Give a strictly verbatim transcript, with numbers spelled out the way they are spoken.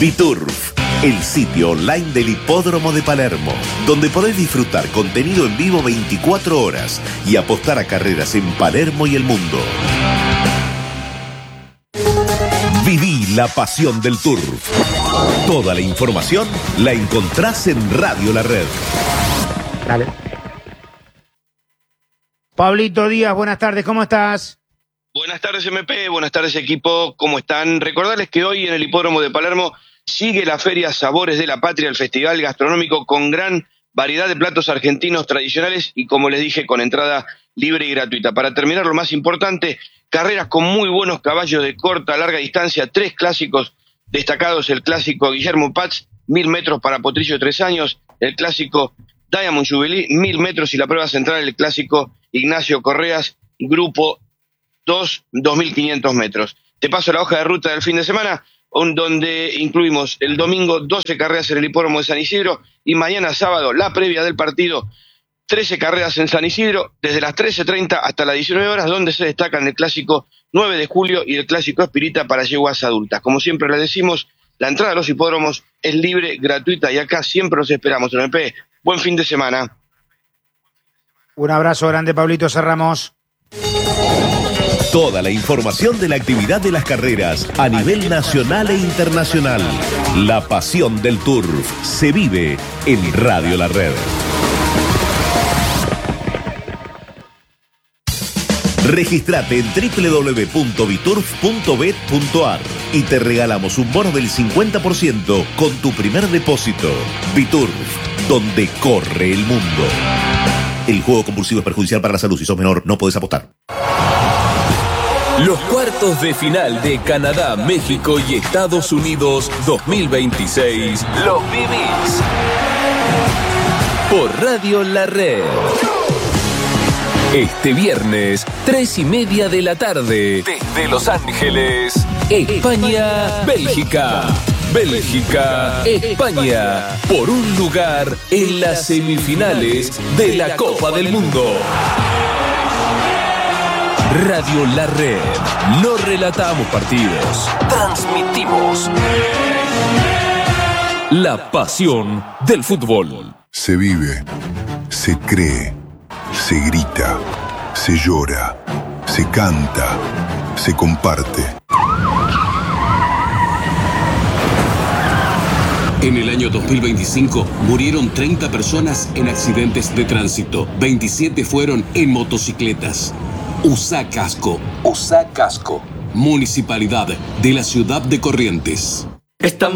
Biturf, el sitio online del Hipódromo de Palermo, donde podés disfrutar contenido en vivo veinticuatro horas y apostar a carreras en Palermo y el mundo. Viví la pasión del Turf. Toda la información la encontrás en Radio La Red. Dale. Pablito Díaz, buenas tardes, ¿cómo estás? Buenas tardes, M P, buenas tardes, equipo, ¿cómo están? Recordarles que hoy en el Hipódromo de Palermo sigue la Feria Sabores de la Patria, el festival gastronómico con gran variedad de platos argentinos tradicionales y, como les dije, con entrada libre y gratuita. Para terminar, lo más importante, carreras con muy buenos caballos de corta, larga distancia, tres clásicos destacados: el clásico Guillermo Paz, mil metros para Potrillo de tres años, el clásico Diamond Jubilee, mil metros, y la prueba central, el clásico Ignacio Correas, grupo dos, dos mil quinientos metros. Te paso la hoja de ruta del fin de semana, donde incluimos el domingo doce carreras en el Hipódromo de San Isidro y mañana sábado la previa del partido, trece carreras en San Isidro, desde las trece treinta hasta las diecinueve horas, donde se destacan el clásico nueve de julio y el clásico Espirita para yeguas adultas. Como siempre les decimos, la entrada a los hipódromos es libre, gratuita, y acá siempre los esperamos. M P, buen fin de semana. Un abrazo grande, Pablito, cerramos. Toda la información de la actividad de las carreras a nivel nacional e internacional. La pasión del Turf se vive en Radio La Red. Registrate en doble u doble u doble u punto biturf punto bet punto ar y te regalamos un bono del cincuenta por ciento con tu primer depósito. Biturf, donde corre el mundo. El juego compulsivo es perjudicial para la salud. Si sos menor, no podés apostar. Los cuartos de final de Canadá, México y Estados Unidos dos mil veintiséis los vivís por Radio La Red. Este viernes, tres y media de la tarde, desde Los Ángeles, España, Bélgica. Bélgica, España, por un lugar en las semifinales de la Copa del Mundo. Radio La Red. No relatamos partidos, transmitimos la pasión del fútbol. Se vive, se cree, se grita, se llora, se canta, se comparte. En el año dos mil veinticinco murieron treinta personas en accidentes de tránsito. veintisiete fueron en motocicletas. Usa casco. Usa casco. Municipalidad de la Ciudad de Corrientes. Estamos